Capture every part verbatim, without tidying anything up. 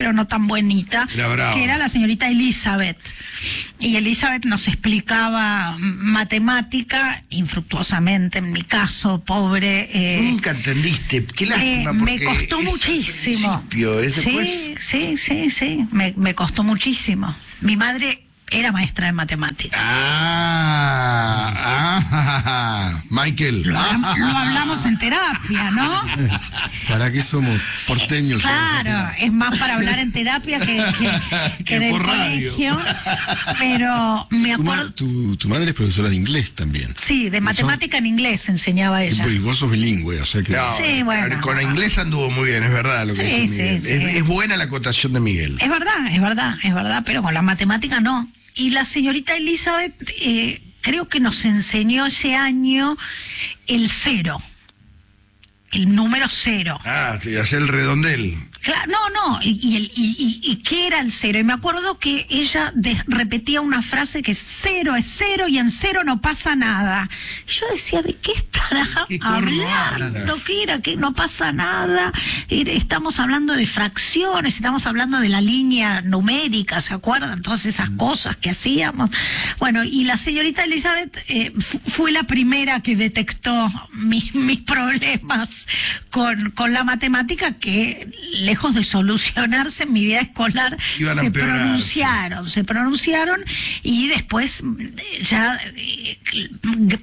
pero no tan buenita, era que era la señorita Elizabeth. Y Elizabeth nos explicaba matemática, infructuosamente en mi caso, pobre. Eh, Nunca entendiste, qué lástima, eh, porque me costó muchísimo. ¿Es sí, después? sí, sí, sí, me, me costó muchísimo. Mi madre era maestra de matemáticas. Ah, ah, Michael. Lo, hablam- lo hablamos en terapia, ¿no? ¿Para qué somos porteños? Claro, es más para hablar en terapia que, que, que en el por radio. colegio. Pero me Tu, ma- acuerdo... tu, tu madre es profesora de inglés también. Sí, de matemática en inglés enseñaba ella. Y vos sos bilingüe, o sea que... No, Sí, bueno. con inglés anduvo muy bien, es verdad lo que Sí, dice sí, Miguel. sí. Es, es buena la acotación de Miguel. Es verdad, es verdad, es verdad, pero con la matemática no. Y la señorita Elizabeth eh, creo que nos enseñó ese año el cero, el número cero. Ah, sí, hacer el redondel. Claro, no, no, y, y, el, y, y, y qué era el cero. Y me acuerdo que ella de, repetía una frase que cero es cero y en cero no pasa nada. Y yo decía, ¿de qué estará ¿Qué corno hablando? habla? ¿Qué era? Que no pasa nada. Era- Estamos hablando de fracciones, estamos hablando de la línea numérica, ¿se acuerdan? Todas esas cosas que hacíamos. Bueno, y la señorita Elizabeth eh, fu- fue la primera que detectó mi- mis problemas con, con la matemática, que lejos de solucionarse en mi vida escolar, Iban a se empeorar, pronunciaron, se pronunciaron y después eh, ya eh, g-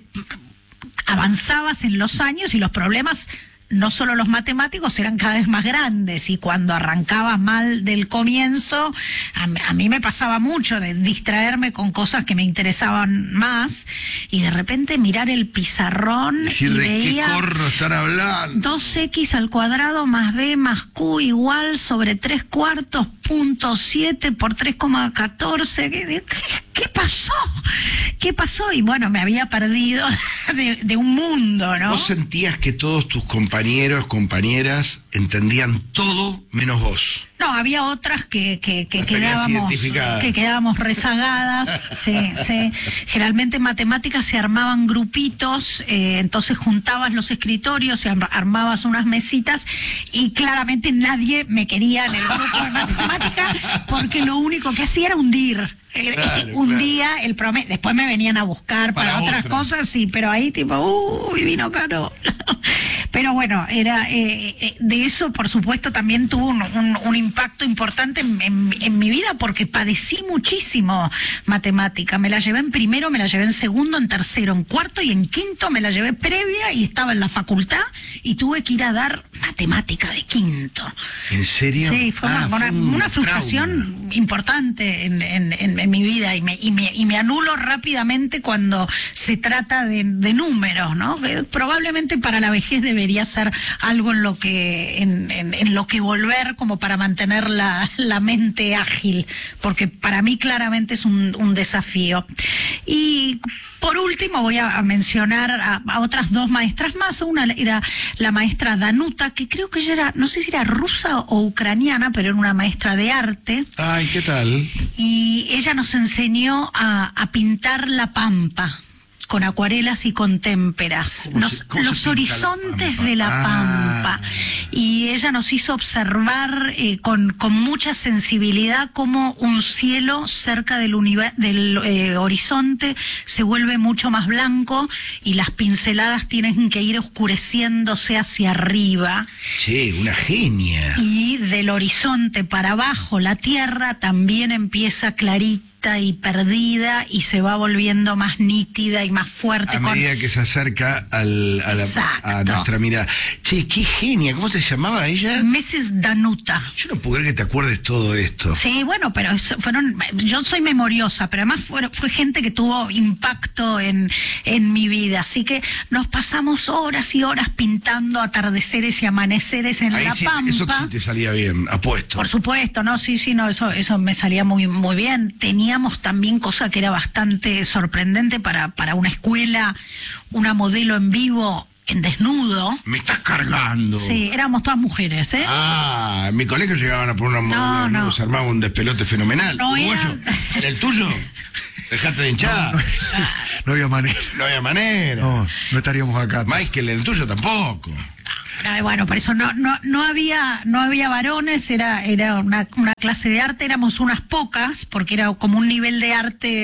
avanzabas en los años y los problemas, no solo los matemáticos, eran cada vez más grandes, y cuando arrancabas mal del comienzo, a, mí- a mí me pasaba mucho de distraerme con cosas que me interesaban más, y de repente mirar el pizarrón Decir, y ¿de qué veía corno están hablando? dos equis al cuadrado más b más q igual sobre tres cuartos punto siete por tres coma catorce. ¿Qué, qué, qué pasó? ¿Qué pasó? Y bueno, me había perdido de, de un mundo, ¿no? Vos sentías que todos tus compañeros, compañeras entendían todo menos vos. No, había otras que, que, que Las tenías quedábamos identificadas. que quedábamos rezagadas. sí, sí. Generalmente en matemáticas se armaban grupitos, eh, entonces juntabas los escritorios y ar- armabas unas mesitas, y claramente nadie me quería en el grupo de matemáticas porque lo único que hacía era hundir. Eh, Claro, un claro. día el promedio, después me venían a buscar para, Para otras otra. cosas, sí, pero ahí tipo, uy, vino caro. Pero bueno, era eh, eh, de eso, por supuesto, también tuvo un, un, un impacto importante en, en, en mi vida, porque padecí muchísimo matemática. Me la llevé en primero, me la llevé en segundo, en tercero, en cuarto y en quinto me la llevé previa, y estaba en la facultad y tuve que ir a dar matemática de quinto. ¿En serio? Sí, fue Ah, una, fue una, un una frustración trauma. importante en, en, en, en mi vida, y me, y, me, y me anulo rápidamente cuando se trata de, de números, ¿no? Que probablemente para la vejez debería ser algo en lo que en, en, en lo que volver, como para mantener la, la mente ágil, porque para mí claramente es un, un desafío. Y por último voy a, a mencionar a, a otras dos maestras más. Una era la maestra Danuta, que creo que ella era, no sé si era rusa o ucraniana, pero era una maestra de arte, Ay, ¿qué tal? y ella nos enseñó a, a pintar la pampa con acuarelas y con témperas, ¿Cómo Nos- se- cómo se los pinta la horizontes pampa? de la Ah. pampa. Y ella nos hizo observar eh, con, con mucha sensibilidad cómo un cielo cerca del, univer- del eh, horizonte se vuelve mucho más blanco, y las pinceladas tienen que ir oscureciéndose hacia arriba, Che, una genia. y del horizonte para abajo la tierra también empieza clarita y perdida, y se va volviendo más nítida y más fuerte. A con- medida que se acerca al, a, la- Exacto. a nuestra mirada. Che, qué genia. ¿Cómo se llamaba ella? missus Danuta. Yo no puedo creer que te acuerdes todo esto. Sí, bueno, pero es- fueron, yo soy memoriosa, pero además fue, fue gente que tuvo impacto en, en mi vida, así que nos pasamos horas y horas pintando atardeceres y amaneceres en Ahí la sí, pampa. eso sí te salía bien, apuesto. Por supuesto, no, sí, sí, no, eso, eso me salía muy, muy bien. Teníamos también, cosa que era bastante sorprendente para, para una escuela, una modelo en vivo en desnudo. Me estás cargando. Sí, éramos todas mujeres, ¿eh? Ah, en mi colegio llegaban a poner una No, modelo, no. se armaba un despelote fenomenal. No Uruguayo, era- ¿en el tuyo? Dejate de hinchar. No, No, no había manera. había manera. No, no estaríamos acá. Michael, en el tuyo tampoco. Ah, bueno, por eso no no no había no había varones, era era una, una clase de arte, éramos unas pocas, porque era como un nivel de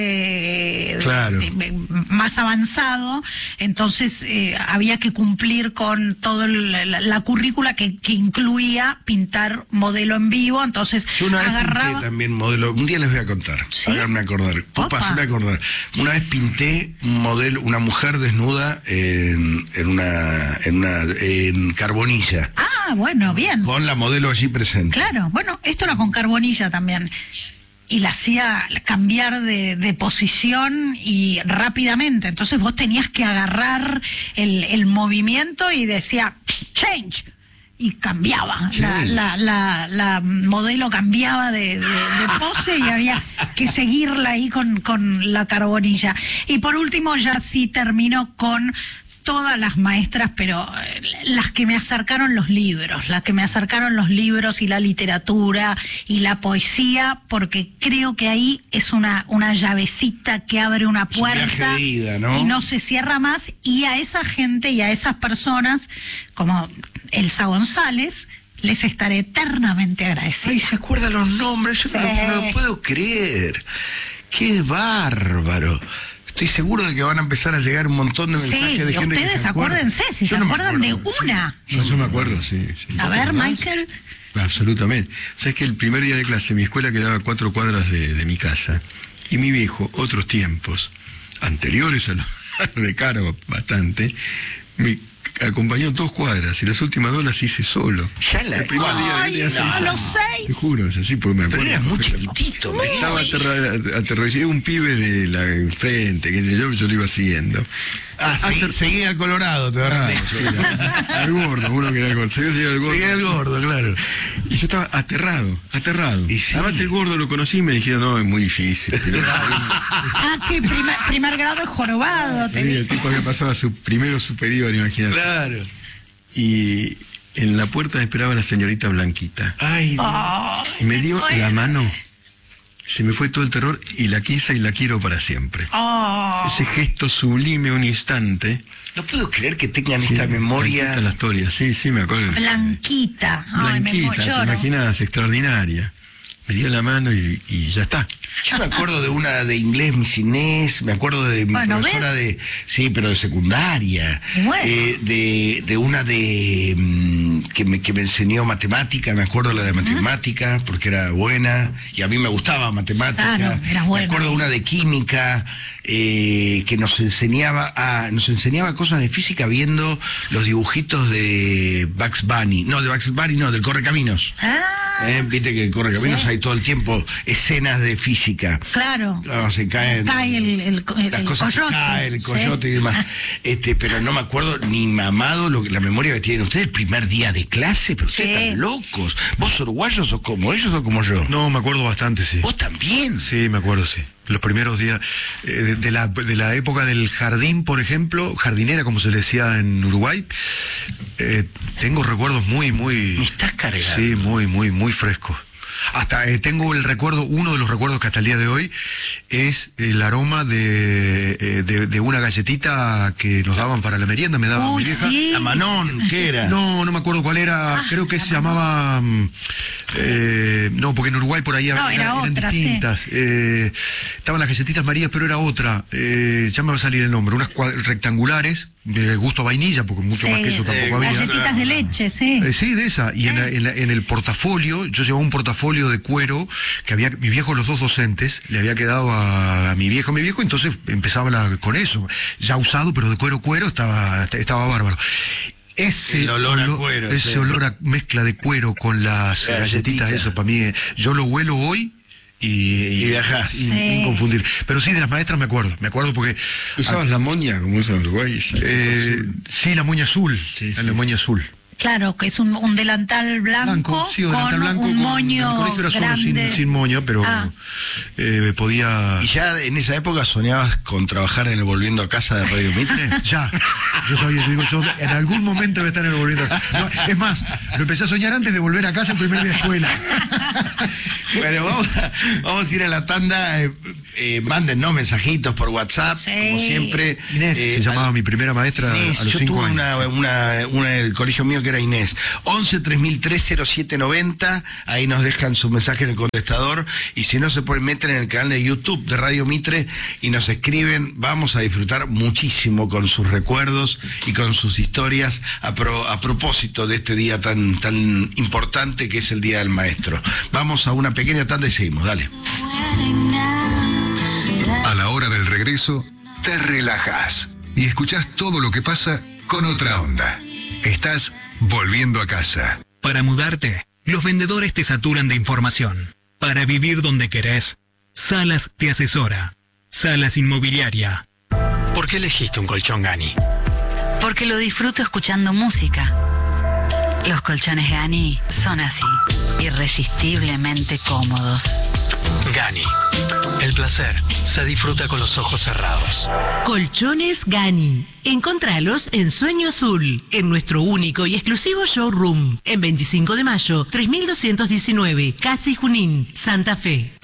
arte Claro. de, de, más avanzado, entonces eh, había que cumplir con toda la, la currícula que, que incluía pintar modelo en vivo, entonces Yo una vez agarraba... pinté también modelo, un día les voy a contar, ¿Sí? háganme acordar, Opa. háganme acordar. Una vez pinté un modelo, una mujer desnuda en, en una, en una, en carbonilla, Ah, bueno, bien. con la modelo allí presente. Claro, bueno, esto era con carbonilla también. Y la hacía cambiar de, de posición y rápidamente. Entonces vos tenías que agarrar el, el movimiento y decía, change. Y cambiaba. Sí. La, la, la, la modelo cambiaba de, de, de pose y había que seguirla ahí con, con la carbonilla. Y por último, ya sí termino con todas las maestras, pero eh, las que me acercaron los libros, las que me acercaron los libros y la literatura y la poesía, porque creo que ahí es una, una llavecita que abre una Es un viaje puerta de ida, ¿no? y no se cierra más, y a esa gente y a esas personas, como Elsa González, les estaré eternamente agradecida. Ay, ¿se acuerdan los nombres? Yo Sí. no, lo- no lo puedo creer. ¡Qué bárbaro! Estoy seguro de que van a empezar a llegar un montón de Sí, mensajes de y gente que ustedes se acuerda. acuérdense, si Yo se no me acuerdan de acuerdo, sí. una. No, yo me acuerdo, sí. sí. A ver, ¿Más? Michael. Absolutamente. Sabes que el primer día de clase, mi escuela quedaba a cuatro cuadras de, de mi casa. Y mi viejo, otros tiempos, anteriores a lo, a lo de Caro, bastante, me acompañó dos cuadras y las últimas dos las hice solo. Ya la- El primer día de Ay, venía no, así. a los seis. Te juro, es así porque me Pero acuerdo. eras muy perfectamente. chiquitito, me Estaba aterra- aterrorizado, un pibe de la frente, que yo, yo lo iba siguiendo. Ah, sí, seguía al Colorado, te Ah, habrán sí, dicho. era- al gordo, uno que era el gordo. Seguía, seguía el gordo. Seguía al gordo, claro. Y yo estaba aterrado, aterrado. Y sí. Además el gordo lo conocí y me dijeron, no, es muy difícil. Pero Ah, que primer, primer grado es jorobado, te el digo. tipo había pasado a su primero superior, imagínate. Claro. Y en la puerta me esperaba la señorita Blanquita. Ay, Ay, Me dio bueno. la mano, se me fue todo el terror y la quise y la quiero para siempre. Oh. Ese gesto sublime, un instante. no puedo creer que tengan Sí, esta memoria. Blanquita la historia, sí, sí, me acuerdo. Blanquita. Ay, me Blanquita, te lloro. imaginas, extraordinaria. Me dio la mano y, y ya está. Yo me acuerdo de una de inglés, Miss Inés, me acuerdo de mi Bueno, profesora ¿ves? de, sí, pero de secundaria, Bueno. Eh, de, de una de mm, que me, que me enseñó matemática, me acuerdo la de matemática, porque era buena, y a mí me gustaba matemática. Claro, era buena. Me acuerdo de una de química, eh, que nos enseñaba a, nos enseñaba cosas de física viendo los dibujitos de Bugs Bunny, no, de Bugs Bunny, no, del Correcaminos. Ah, Eh, Viste que el Correcaminos Sí. hay todo el tiempo escenas de física. claro. Claro, se caen. Cae el, el, el, las el cosas coyote. caen, el coyote Sí. y demás. Este, pero no me acuerdo ni mamado lo que, la memoria que tienen ustedes, el primer día de clase, pero ustedes Sí. están locos. ¿Vos uruguayos sos como ellos o como yo? No, me acuerdo bastante, sí. ¿Vos también? Sí, me acuerdo, sí. Los primeros días eh, de, de la, de la época del jardín, por ejemplo, jardinera, como se le decía en Uruguay, eh, tengo recuerdos muy, muy... Me estás cargando. Sí, muy, muy, muy frescos. Hasta eh, tengo el recuerdo, uno de los recuerdos que hasta el día de hoy es el aroma de, eh, de, de una galletita que nos daban para la merienda, me daba Uy, mi vieja. sí. La Manón, ¿qué era? No, no me acuerdo cuál era, Ah, creo que la se llamaba... mm, eh, no, porque en Uruguay por ahí No, había- era eran otra, sí. distintas. Eh, estaban las galletitas Marías, pero era otra. Eh, ya me va a salir el nombre. Unas cua- rectangulares, de gusto a vainilla, porque mucho Sí. más que eso tampoco Eh, había. Galletitas de leche, sí. Eh, sí, de esa. Y en, la- en la- en el portafolio, yo llevaba un portafolio de cuero que había, mi viejo, los dos docentes, le había quedado a, a mi viejo, mi viejo, entonces empezaba la- con eso. Ya usado, pero de cuero cuero, estaba, estaba bárbaro. Ese El olor a cuero, ese sí. olor a mezcla de cuero con las Galletita. galletitas, eso para mí, eh, yo lo huelo hoy. Y, Y viajás. y- Sí. inconfundible. Pero sí, de las maestras me acuerdo, me acuerdo porque ¿Usabas la moña como usan en Uruguay? Sí, eh, azul. sí, la moña azul, Sí, la sí, moña azul. Claro, que es un, un delantal blanco, sí, delantal con blanco, un con- moño en el colegio era solo grande. sin, sin moño, pero Ah. eh, podía... ¿Y ya en esa época soñabas con trabajar en el Volviendo a Casa de Radio Mitre? Ya, yo sabía, yo digo, yo en algún momento voy a estar en el volviendo. No, es más, lo empecé a soñar antes de volver a casa el primer día de escuela. Bueno, vamos a, vamos a ir a la tanda. eh, eh, mándennos mensajitos por WhatsApp, Sí. como siempre. Inés Eh, se llamaba mi primera maestra Inés, a los yo cinco tuve años. una, una, una en el colegio mío que era Inés. once tres mil tres cero siete noventa, ahí nos dejan su mensaje en el contestador, y si no se pueden meter en el canal de YouTube de Radio Mitre y nos escriben. Vamos a disfrutar muchísimo con sus recuerdos y con sus historias a, pro, a propósito de este día tan, tan importante que es el Día del Maestro. Vamos a una pequeña tanda y seguimos, dale. A la hora del regreso, te relajas y escuchás todo lo que pasa con otra onda. Estás volviendo a casa. Para mudarte, los vendedores te saturan de información. Para vivir donde querés, Salas te asesora. Salas Inmobiliaria. ¿Por qué elegiste un colchón Gani? Porque lo disfruto escuchando música. Los colchones Gani son así, irresistiblemente cómodos. Gani. El placer se disfruta con los ojos cerrados. Colchones Gani. Encontralos en Sueño Azul, en nuestro único y exclusivo showroom, en veinticinco de mayo, tres mil doscientos diecinueve, Casi Junín, Santa Fe.